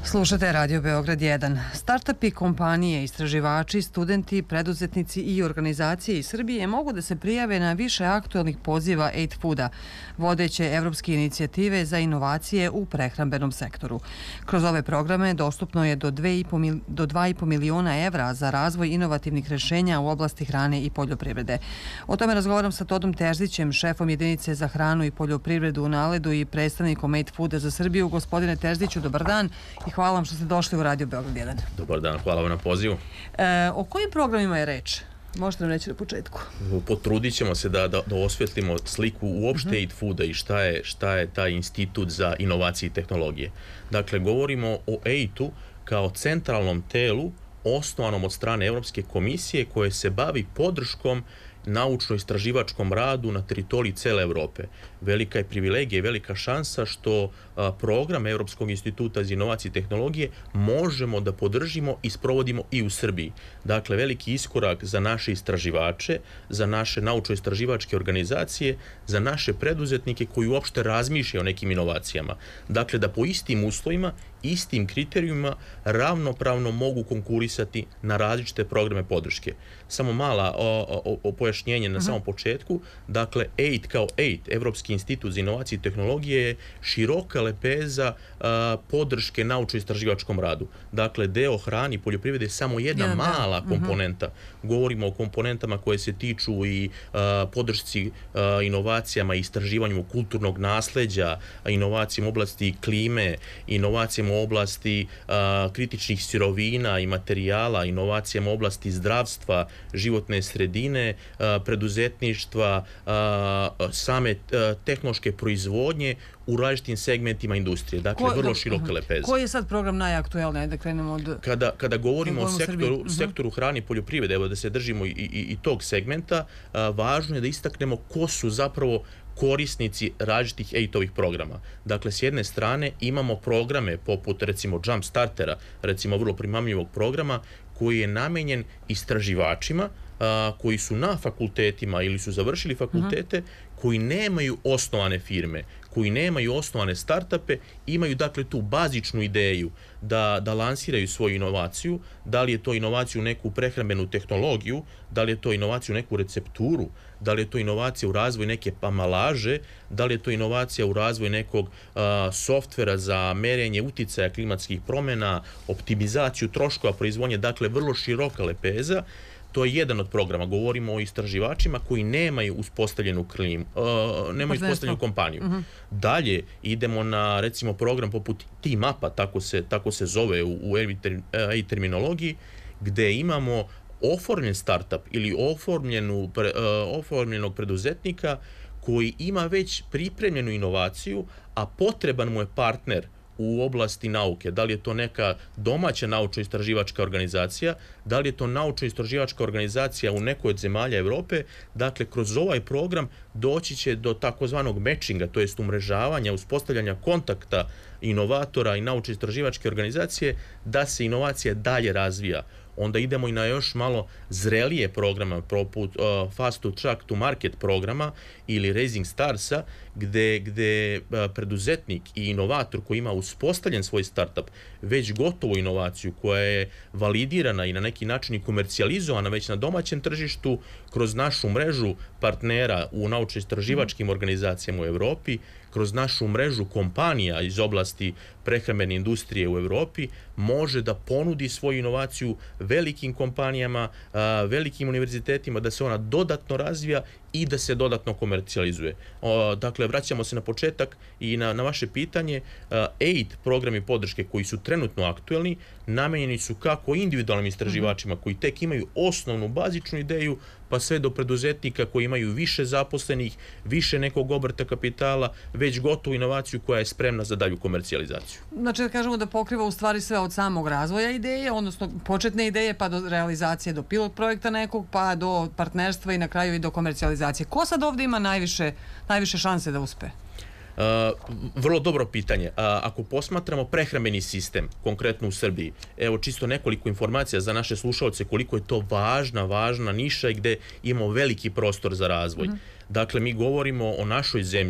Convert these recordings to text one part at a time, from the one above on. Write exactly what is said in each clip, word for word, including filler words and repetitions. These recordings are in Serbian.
Slušate Radio Beograd jedan. Startupi, kompanije, istraživači, studenti, preduzetnici i organizacije iz Srbije mogu da se prijave na više aktuelnih poziva Ate Fooda, vodeće evropske inicijative za inovacije u prehrambenom sektoru. Kroz ove programe dostupno je do dva i po miliona evra za razvoj inovativnih rešenja u oblasti hrane i poljoprivrede. O tome razgovaram sa Todom Terzićem, šefom jedinice za hranu i poljoprivredu u Naledu i predstavnikom Ate Fooda za Srbiju. Gospodine Terziću, dobar dan i hvala vam što ste došli u Radio Beograd jedan. Dobar dan, hvala vam na pozivu. E, o kojim programima je reč? Možete nam reći na početku. Potrudit ćemo se da, da, da osvetlimo sliku uopšte uh-huh. Ate Fooda i šta je, šta je taj institut za inovacije i tehnologije. Dakle, govorimo o Ate-u kao centralnom telu osnovanom od strane Evropske komisije koje se bavi podrškom naučno-istraživačkom radu na teritoriji cele Evrope. Velika je privilegija i velika šansa što a, program Evropskog instituta za inovacije i tehnologije možemo da podržimo i sprovodimo i u Srbiji. Dakle, veliki iskorak za naše istraživače, za naše naučno-istraživačke organizacije, za naše preduzetnike koji uopšte razmišljaju o nekim inovacijama. Dakle, da po istim uslovima, istim kriterijuma ravnopravno mogu konkurisati na različite programe podrške. Samo mala o, o, o pojašnjenje na uh-huh. samom početku. Dakle, Ate kao Ate, Evropski institut za inovacije i tehnologije, je široka lepeza a, podrške naučno-istraživačkom radu. Dakle, deo hrani i poljoprivrede je samo jedna ja, mala da. komponenta. Uh-huh. Govorimo o komponentama koje se tiču i a, podršci a, inovacijama i istraživanju kulturnog nasleđa, inovacijama u oblasti klime, inovacijama u oblasti a, kritičnih sirovina i materijala, inovacijama u oblasti zdravstva, životne sredine, a, preduzetništva, a, same a, tehnološke proizvodnje u različitim segmentima industrije. Dakle, Ko, vrlo široka lepeza. Koji je sad program najaktuelniji? Da krenemo od... Kada, kada govorimo o sektoru, uh-huh. sektoru hrane i poljoprivrede, evo da se držimo i, i, i tog segmenta, a, važno je da istaknemo ko su zapravo korisnici različitih Ate-ovih programa. Dakle, s jedne strane imamo programe poput recimo Jump Startera, recimo vrlo primamljivog programa koji je namenjen istraživačima a, koji su na fakultetima ili su završili fakultete, uh-huh. koji nemaju osnovane firme, koji nemaju osnovane startupe, imaju dakle tu bazičnu ideju da, da lansiraju svoju inovaciju, da li je to inovacija u neku prehrambenu tehnologiju, da li je to inovacija u neku recepturu, da li je to inovacija u razvoj neke ambalaže, da li je to inovacija u razvoj nekog a, softvera za merenje uticaja klimatskih promjena, optimizaciju troškova proizvodnje, dakle vrlo široka lepeza. To je jedan od programa. Govorimo o istraživačima koji nemaju uspostavljenu klimu, uh, nemaju uspostavljenu kompaniju. Uh-huh. Dalje idemo na recimo program poput Team-Upa, tako se, tako se zove u, u A I terminologiji, gde imamo oformljen startup ili oformljenu, pre, uh, oformljenog preduzetnika koji ima već pripremljenu inovaciju, a potreban mu je partner u oblasti nauke. Da li je to neka domaća naučno-istraživačka organizacija, da li je to naučno-istraživačka organizacija u nekoj od zemalja Evrope. Dakle, kroz ovaj program doći će do takozvanog matchinga, to jest umrežavanja, uspostavljanja kontakta inovatora i naučno-istraživačke organizacije da se inovacija dalje razvija. Onda idemo i na još malo zrelije programa, poput uh, Fast to Track to Market programa ili Raising Starsa, gde, gde uh, preduzetnik i inovator koji ima uspostavljen svoj startup, već gotovu inovaciju koja je validirana i na neki način i komercijalizovana već na domaćem tržištu kroz našu mrežu partnera u naučno-istraživačkim organizacijama u Evropi, kroz našu mrežu kompanija iz oblasti prehrambene industrije u Evropi, može da ponudi svoju inovaciju velikim kompanijama, velikim univerzitetima, da se ona dodatno razvija i da se dodatno komercijalizuje. Dakle, vraćamo se na početak i na, na vaše pitanje. Ate programi podrške koji su trenutno aktuelni, namenjeni su kako individualnim istraživačima koji tek imaju osnovnu bazičnu ideju, pa sve do preduzetnika koji imaju više zaposlenih, više nekog obrta kapitala, već gotovu inovaciju koja je spremna za dalju komercijalizaciju. Znači da kažemo da pokriva u stvari sve od samog razvoja ideje, odnosno početne ideje pa do realizacije, do pilot projekta nekog, pa do partnerstva i na kraju i do komercijalizacije. Ko sad ovdje ima najviše, najviše šanse da uspe? Uh, vrlo dobro pitanje. Uh, ako posmatramo prehrambeni sistem, konkretno u Srbiji, evo čisto nekoliko informacija za naše slušalce koliko je to važna, važna niša i gde imamo veliki prostor za razvoj. Uh-huh. Dakle, mi govorimo o našoj zemlji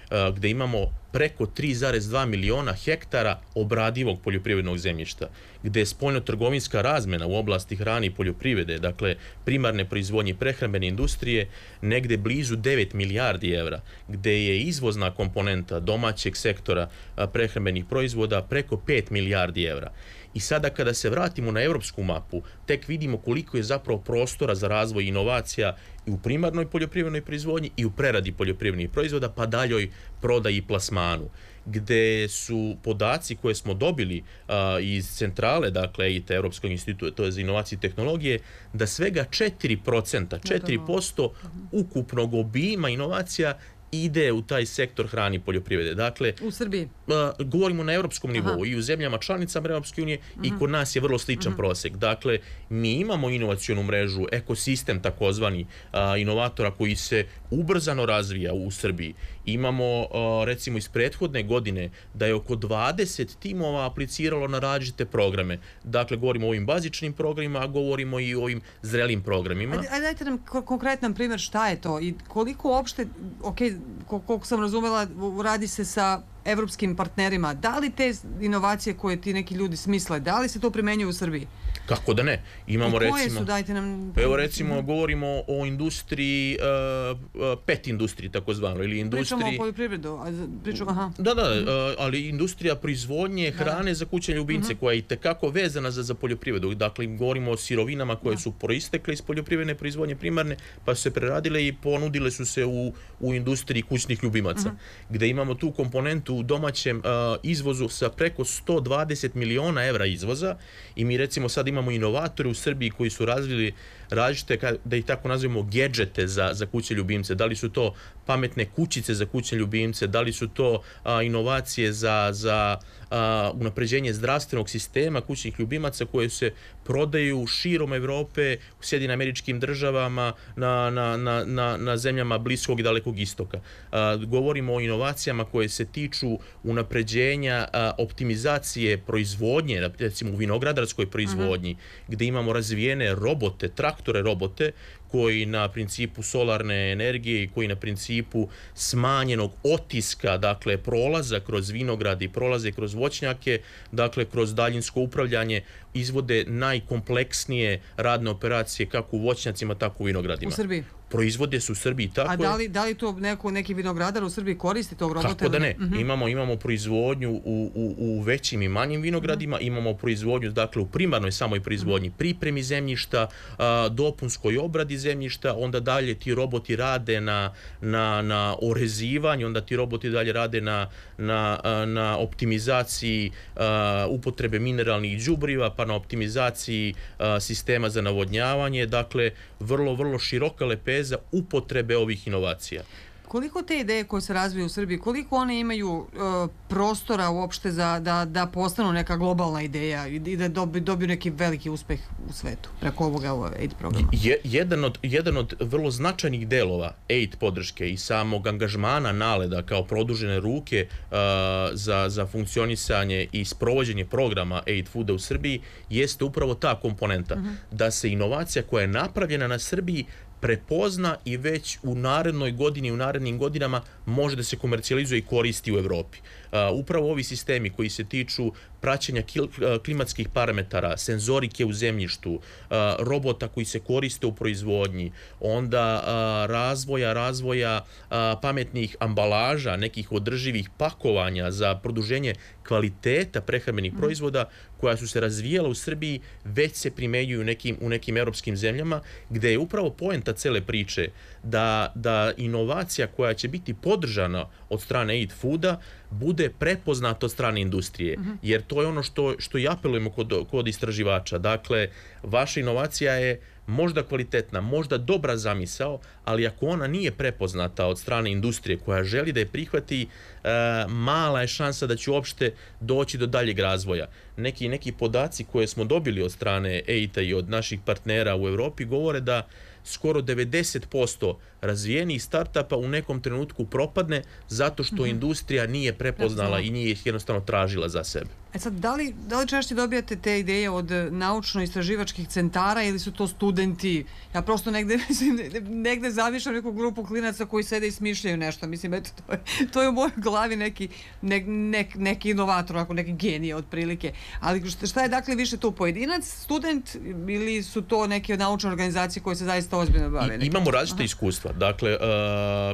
gde imamo preko tri zarez dva miliona hektara obradivog poljoprivrednog zemljišta, gde je spoljnotrgovinska razmena u oblasti hrane i poljoprivrede, dakle primarne proizvodnje i prehrambene industrije, negde blizu devet milijardi evra, gde je izvozna komponenta domaćeg sektora prehrambenih proizvoda preko pet milijardi evra. I sada kada se vratimo na evropsku mapu, tek vidimo koliko je zapravo prostora za razvoj inovacija i u primarnoj poljoprivrednoj proizvodnji i u preradi poljoprivrednih proizvoda, pa daljoj prodaji i plasmanu, gde su podaci koje smo dobili a, iz centrale, dakle i te Evropskog instituta za inovacije i tehnologije, da svega četiri procenta, četiri posto ukupnog obima inovacija ide u taj sektor hrane i poljoprivrede. Dakle, u Srbiji? Uh, govorimo na evropskom nivou. Aha. I u zemljama članicama Evropske unije. Aha. I kod nas je vrlo sličan Aha. prosek. Dakle, mi imamo inovacionu mrežu, ekosistem takozvani uh, inovatora koji se ubrzano razvija u Srbiji. Imamo, uh, recimo, iz prethodne godine da je oko dvadeset timova apliciralo na različite programe. Dakle, govorimo o ovim bazičnim programima, a govorimo i o ovim zrelim programima. Ajde, ajde dajte nam konkretan primjer šta je to i koliko uopšte, ok, koliko sam razumela, radi se sa evropskim partnerima. Da li te inovacije koje ti neki ljudi smisle, da li se to primenjuje u Srbiji? Kako da ne? Imamo I koje recimo, su, dajte nam... Evo recimo, govorimo o industriji, uh, pet industriji, takozvano, ili industriji... Pričamo o poljoprivredu, pričamo, aha. Da, da, uh, ali industrija proizvodnje hrane da, da. za kućne ljubimce, uh-huh. koja je itekako vezana za, za poljoprivredu. Dakle, govorimo o sirovinama koje da. su proistekle iz poljoprivredne proizvodnje primarne, pa su se preradile i ponudile su se u, u industriji kućnih ljubimaca, uh-huh. gde imamo tu komponentu u domaćem uh, izvozu sa preko sto dvadeset miliona evra izvoza i mi recimo sad imamo inovatore u Srbiji koji su razvili različite, da ih tako nazivamo, gedžete za, za kućne ljubimce. Da li su to pametne kućice za kućne ljubimce, da li su to a, inovacije za, za a, unapređenje zdravstvenog sistema kućnih ljubimaca koje se prodaju širom Evrope, u Sjedinjenim Američkim Državama, na, na, na, na, na zemljama Bliskog i Dalekog Istoka. A, govorimo o inovacijama koje se tiču unapređenja, a, optimizacije proizvodnje, recimo u vinogradarskoj proizvodnji, uh-huh. gde imamo razvijene robote, traktore robote, koji na principu solarne energije i koji na principu smanjenog otiska, dakle prolaza kroz vinograd i prolaze kroz voćnjake, dakle kroz daljinsko upravljanje izvode najkompleksnije radne operacije kako u voćnjacima, tako u vinogradima. U Srbiji? Proizvode su u Srbiji, tako. A da li, da li to neko, neki vinogradar u Srbiji koristi tog robota? Kako da ne? Uh-huh. Imamo, imamo proizvodnju u, u, u većim i manjim vinogradima, uh-huh. imamo proizvodnju, dakle, u primarnoj samoj proizvodnji, pripremi zemljišta, a, dopunskoj obradi zemljišta, onda dalje ti roboti rade na, na, na orezivanju, onda ti roboti dalje rade na, na, na optimizaciji a, upotrebe mineralnih đubriva, pa na optimizaciji a, sistema za navodnjavanje, dakle, vrlo, vrlo široka lepeza za upotrebe ovih inovacija. Koliko te ideje koje se razviju u Srbiji, koliko one imaju uh, prostora uopšte za, da, da postanu neka globalna ideja i da dobiju, dobiju neki veliki uspeh u svetu preko ovoga A I D programa? Je, jedan, od, jedan od vrlo značajnih delova A I D podrške i samog angažmana NALED-a kao produžene ruke uh, za, za funkcionisanje i sprovođenje programa A I D Fooda u Srbiji jeste upravo ta komponenta, uh-huh. da se inovacija koja je napravljena na Srbiji prepozna i već u narednoj godini, u narednim godinama može da se komercijalizuje i koristi u Evropi. Uh, upravo ovi sistemi koji se tiču praćenja klimatskih parametara, senzorike u zemljištu, uh, robota koji se koriste u proizvodnji, onda uh, razvoja, razvoja uh, pametnih ambalaža, nekih održivih pakovanja za produženje kvaliteta prehrambenih mm. proizvoda koja su se razvijala u Srbiji, već se primenjuju u nekim, u nekim evropskim zemljama, gde je upravo poenta cele priče da, da inovacija koja će biti podržana od strane A I D Fooda bude prepoznata od strane industrije. Mm-hmm. Jer to je ono što, što i apelujemo kod, kod istraživača. Dakle, vaša inovacija je možda kvalitetna, možda dobra zamisao, ali ako ona nije prepoznata od strane industrije koja želi da je prihvati, e, mala je šansa da će uopšte doći do daljeg razvoja. Neki, neki podaci koje smo dobili od strane A I D-a i od naših partnera u Evropi govore da skoro devedeset posto razvijenih startupa u nekom trenutku propadne zato što mm-hmm. industrija nije prepoznala i nije ih jednostavno tražila za sebe. E sad, da li, da li češće dobijate te ideje od naučno-istraživačkih centara ili su to studenti? Ja prosto negde, negde zamišljam neku grupu klinaca koji sede i smišljaju nešto. Mislim, eto, to je, to je u mojoj glavi neki, ne, nek, neki inovator, ako neki genije otprilike. Ali šta je dakle više to pojedinac, student ili su to neke naučne organizacije koje se zaista ozbiljno bave? I, imamo različite iskustva. Dakle, uh,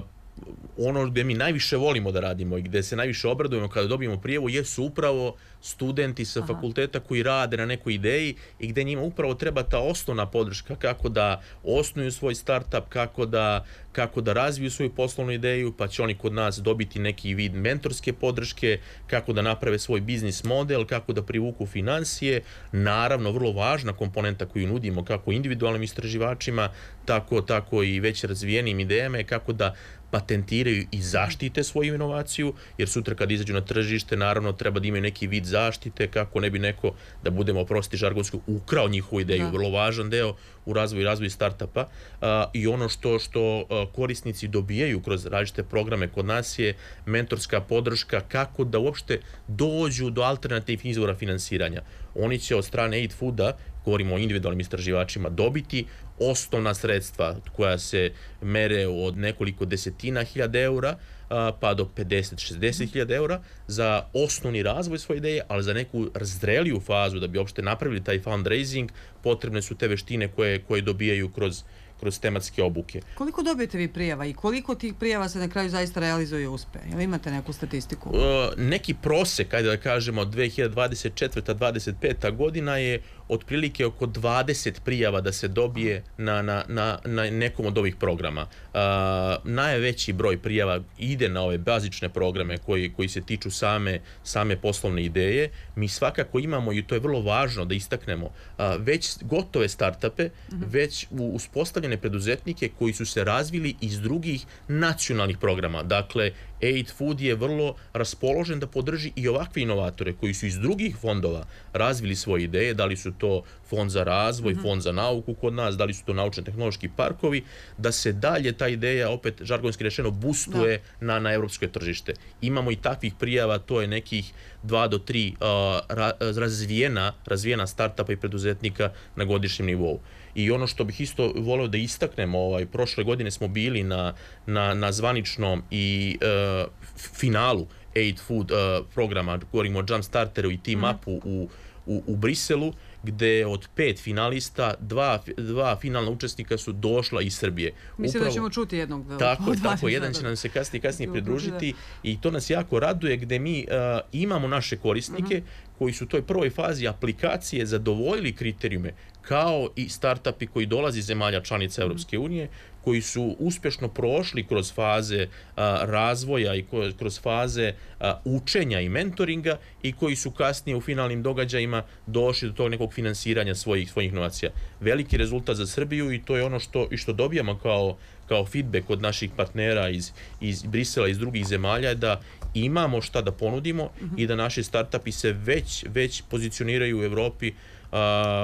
ono gdje mi najviše volimo da radimo i gdje se najviše obradujemo kada dobijemo prijavu jesu upravo studenti sa Aha. fakulteta koji rade na nekoj ideji i gdje njima upravo treba ta osnovna podrška kako da osnuju svoj startup, kako da, kako da razviju svoju poslovnu ideju, pa će oni kod nas dobiti neki vid mentorske podrške, kako da naprave svoj biznis model, kako da privuku financije. Naravno, vrlo važna komponenta koju nudimo kako individualnim istraživačima, tako, tako i već razvijenim idejama je kako da patentiraju i zaštite svoju inovaciju, jer sutra kad izađu na tržište, naravno treba da imaju neki vid zaštite, kako ne bi neko, da budemo oprosti žargonski, ukrao njihovu ideju, da. Vrlo važan deo u razvoju i razvoju startupa. A, i ono što, što a, korisnici dobijaju kroz različite programe kod nas je mentorska podrška kako da uopšte dođu do alternativnih izvora finansiranja. Oni će od strane Aid Fooda, govorimo o individualnim istraživačima, dobiti osnovna sredstva koja se mere od nekoliko desetina hiljada eura pa do pedeset do šezdeset hiljada eura za osnovni razvoj svoje ideje, ali za neku zreliju fazu da bi uopšte napravili taj fundraising potrebne su te veštine koje, koje dobijaju kroz kroz tematske obuke. Koliko dobijete vi prijava i koliko tih prijava se na kraju zaista realizuje i uspe? Jel imate neku statistiku? Uh, neki prosek, ajde da kažemo, dve hiljade dvadeset četvrta do dvadeset peta godina je otprilike oko dvadeset prijava da se dobije na, na, na, na nekom od ovih programa. Uh, najveći broj prijava ide na ove bazične programe koji, koji se tiču same, same poslovne ideje. Mi svakako imamo, i to je vrlo važno da istaknemo, uh, već gotove startupe, mm-hmm. već uspostavljene preduzetnike koji su se razvili iz drugih nacionalnih programa. Dakle, Aid Food je vrlo raspoložen da podrži i ovakve inovatore koji su iz drugih fondova razvili svoje ideje, da li su to fond za razvoj, mm-hmm. fond za nauku kod nas, da li su to naučno-tehnološki parkovi, da se dalje ta ideja, opet žargonski rečeno, boostuje na, na evropsko tržište. Imamo i takvih prijava, to je nekih dva do tri uh, ra, razvijena, razvijena startupa i preduzetnika na godišnjem nivou. I ono što bih isto voleo da istaknemo, ovaj, prošle godine smo bili na, na, na zvaničnom i uh, finalu Aid Food uh, programa, govorimo o Jumpstarteru i Team mm-hmm. Upu u, u, u Briselu, gde od pet finalista, dva, dva finalna učesnika su došla iz Srbije. Mislim Upravo, da ćemo čuti jednog. Da, tako je, tako, jedan će nam se kasnije, kasnije pridružiti da. I to nas jako raduje gde mi uh, imamo naše korisnike mm-hmm. koji su u toj prvoj fazi aplikacije zadovoljili kriterijume kao i startupi koji dolazi iz zemalja članica Europske unije, koji su uspješno prošli kroz faze a, razvoja i kroz faze a, učenja i mentoringa i koji su kasnije u finalnim događajima došli do tog nekog finansiranja svojih svojih inovacija. Veliki rezultat za Srbiju i to je ono što i što dobijamo kao kao feedback od naših partnera iz iz Brisela, iz drugih zemalja je da imamo šta da ponudimo mm-hmm. i da naši startupi se već već pozicioniraju u Evropi Uh,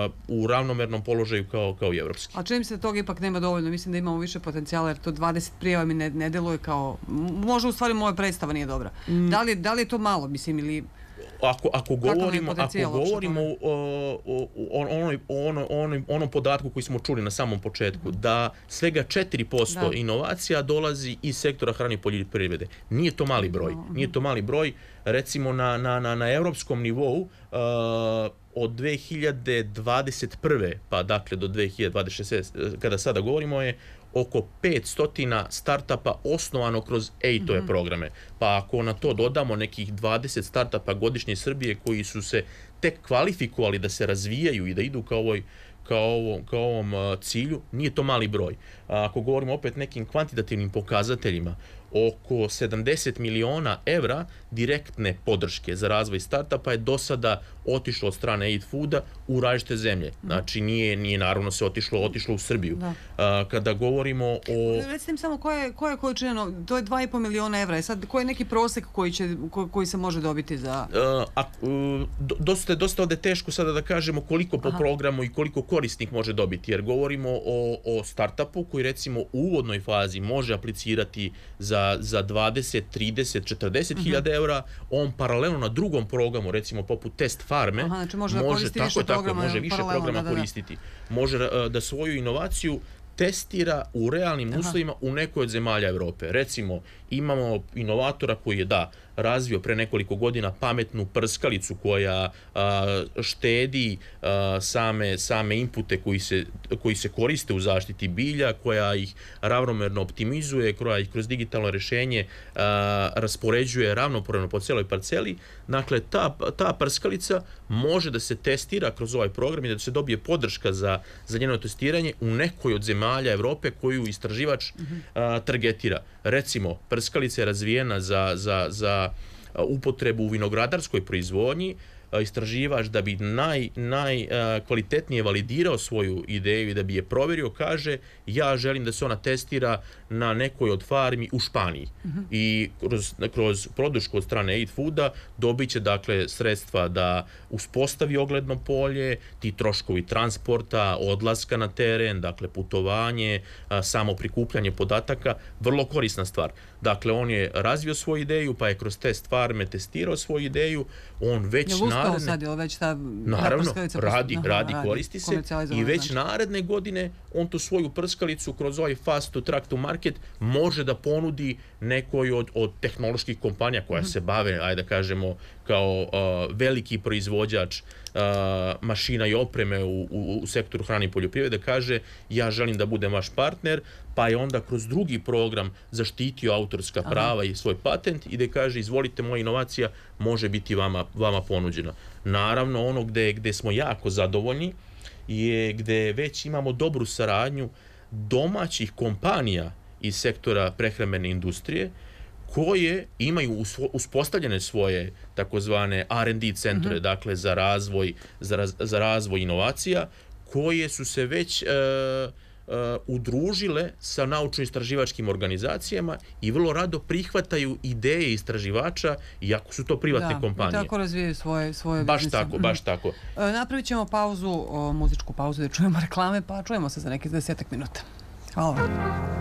u ravnomernom položaju kao, kao i evropski. A čini mi se da toga ipak nema dovoljno? Mislim da imamo više potencijala jer to dvadeset prijava mi ne, ne deluje kao... Možda u stvari moja predstava nije dobra. Mm. Da li, da li je to malo, mislim, ili... Ako, ako govorimo, ako govorimo o, o, o, onoj, ono, ono, onom podatku koji smo čuli na samom početku, mm. da svega četiri posto da. inovacija dolazi iz sektora hrane i poljoprivrede. Nije to mali broj. Mm. Nije to mali broj. Recimo na, na, na, na evropskom nivou uh, od dve hiljade dvadeset prve pa dakle do dve hiljade dvadeset šeste kada sada govorimo je oko petsto startupa osnovano kroz Aid-ove mm-hmm. programe. Pa ako na to dodamo nekih dvadeset startupa godišnje Srbije koji su se tek kvalifikovali da se razvijaju i da idu ka ovoj kao ovom, kao ovom cilju, nije to mali broj. Ako govorimo opet nekim kvantitativnim pokazateljima, oko sedamdeset miliona evra direktne podrške za razvoj startupa je do sada otišlo od strane Aid Fooda u različite zemlje. Znači, nije, nije naravno se otišlo, otišlo u Srbiju. A, kada govorimo o... Recite mi samo koja je, koja je količina, to je dva i po miliona evra, sad koji je neki prosek koji, će, ko, koji se može dobiti za... A, a, dosta, dosta ovde teško sada da kažemo koliko po Aha. programu i koliko korisnik može dobiti, jer govorimo o, o startupu koji recimo u uvodnoj fazi može aplicirati za, za dvadeset, trideset, četrdeset hiljada evra, on paralelno na drugom programu, recimo poput test farme, Aha, znači može, da može tako, više tako, programa, može više programa da, da, da. koristiti. Može da, da svoju inovaciju testira u realnim Aha. uslovima u nekoj od zemalja Evrope. Recimo, imamo inovatora koji je, da, razvio pre nekoliko godina pametnu prskalicu koja a, štedi a, same, same inpute koji se, koji se koriste u zaštiti bilja, koja ih ravnomerno optimizuje, koja ih kroz digitalno rešenje a, raspoređuje ravnopravno po celoj parceli. Dakle, ta, ta prskalica može da se testira kroz ovaj program i da se dobije podrška za, za njeno testiranje u nekoj od zemalja Evrope koju istraživač a, targetira. Recimo, prskalica je razvijena za, za, za upotrebu u vinogradarskoj proizvodnji, istraživač da bi naj, najkvalitetnije validirao svoju ideju i da bi je proverio, kaže ja želim da se ona testira na nekoj od farmi u Španiji. Uh-huh. I kroz, kroz produšku od strane Aid Fooda dobit će dakle sredstva da uspostavi ogledno polje, ti troškovi transporta, odlaska na teren, dakle putovanje, samo prikupljanje podataka, vrlo korisna stvar. Dakle, on je razvio svoju ideju, pa je kroz test farme testirao svoju ideju, on već naredne... Sad, je već ta naravno, radi, Aha, radi, koristi se i već znači. naredne godine on tu svoju prskalicu kroz ovaj fast to track to market može da ponudi nekoj od, od tehnoloških kompanija koja mm-hmm. se bave, ajde da kažemo, kao uh, veliki proizvođač uh, mašina i opreme u, u, u sektoru hrane i poljoprivrede, kaže ja želim da budem vaš partner, pa je onda kroz drugi program zaštitio autorska prava Aha. i svoj patent i da kaže izvolite, moja inovacija može biti vama, vama ponuđena. Naravno, ono gde, gde smo jako zadovoljni je gde već imamo dobru saradnju domaćih kompanija iz sektora prehrambene industrije koje imaju uspostavljene svoje takozvane R and D centre, mm-hmm. dakle za razvoj, za, raz, za razvoj inovacija, koje su se već e, Uh, udružile sa naučno-istraživačkim organizacijama i vrlo rado prihvataju ideje istraživača, iako su to privatne da, kompanije. Da, i tako razvijaju svoje, svoje baš biznise. Tako, baš tako. Uh, napravit ćemo pauzu, o, muzičku pauzu da čujemo reklame, pa čujemo se za nekih desetak minuta. Hvala vam.